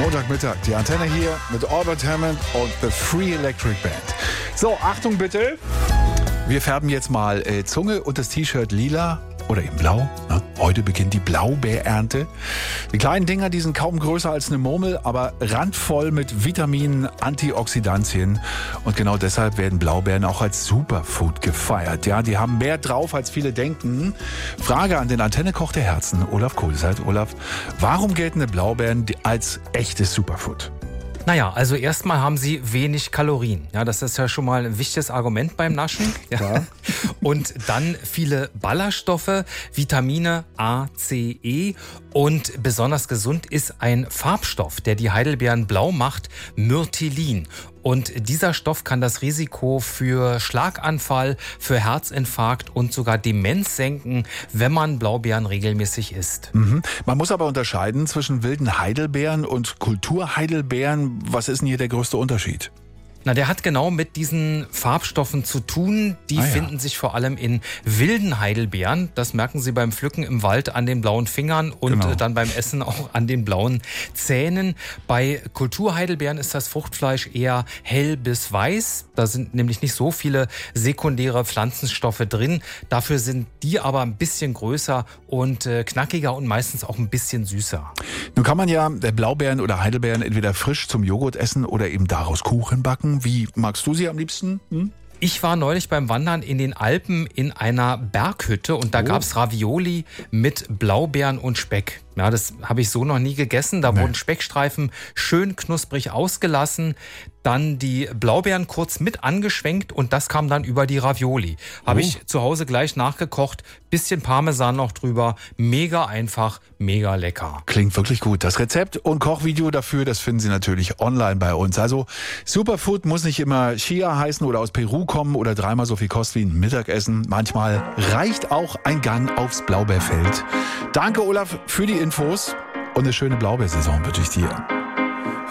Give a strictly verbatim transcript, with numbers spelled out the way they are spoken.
Montagmittag, die Antenne hier mit Albert Hammond und The Free Electric Band. So, Achtung bitte. Wir färben jetzt mal äh, Zunge und das T-Shirt lila oder eben blau. Ne? Heute beginnt die Blaubeerernte. Die kleinen Dinger, die sind kaum größer als eine Murmel, aber randvoll mit Vitaminen, Antioxidantien. Und genau deshalb werden Blaubeeren auch als Superfood gefeiert. Ja, die haben mehr drauf, als viele denken. Frage an den Antennekoch der Herzen, Olaf Kohlseid. Olaf, warum gelten Blaubeeren als echtes Superfood? Naja, also erstmal haben sie wenig Kalorien. Ja, das ist ja schon mal ein wichtiges Argument beim Naschen. Ja. Ja. Und dann viele Ballaststoffe, Vitamine A, C, E. Und besonders gesund ist ein Farbstoff, der die Heidelbeeren blau macht, Myrtilin. Und dieser Stoff kann das Risiko für Schlaganfall, für Herzinfarkt und sogar Demenz senken, wenn man Blaubeeren regelmäßig isst. Mhm. Man muss aber unterscheiden zwischen wilden Heidelbeeren und Kulturheidelbeeren. Was ist denn hier der größte Unterschied? Na, der hat genau mit diesen Farbstoffen zu tun. Die ah, ja. finden sich vor allem in wilden Heidelbeeren. Das merken Sie beim Pflücken im Wald an den blauen Fingern und genau. dann beim Essen auch an den blauen Zähnen. Bei Kulturheidelbeeren ist das Fruchtfleisch eher hell bis weiß. Da sind nämlich nicht so viele sekundäre Pflanzenstoffe drin. Dafür sind die aber ein bisschen größer und äh, knackiger und meistens auch ein bisschen süßer. Nun kann man ja Blaubeeren oder Heidelbeeren entweder frisch zum Joghurt essen oder eben daraus Kuchen backen. Wie magst du sie am liebsten? Hm? Ich war neulich beim Wandern in den Alpen in einer Berghütte und da oh. gab's Ravioli mit Blaubeeren und Speck. Ja, das habe ich so noch nie gegessen. Da nee. wurden Speckstreifen schön knusprig ausgelassen, dann die Blaubeeren kurz mit angeschwenkt und das kam dann über die Ravioli. Habe oh. ich zu Hause gleich nachgekocht, bisschen Parmesan noch drüber, mega einfach, mega lecker. Klingt wirklich gut. Das Rezept und Kochvideo dafür, das finden Sie natürlich online bei uns. Also Superfood muss nicht immer Chia heißen oder aus Peru kommen oder dreimal so viel kosten wie ein Mittagessen. Manchmal reicht auch ein Gang aufs Blaubeerfeld. Danke Olaf für die Infos und eine schöne Blaubeersaison wünsche ich dir.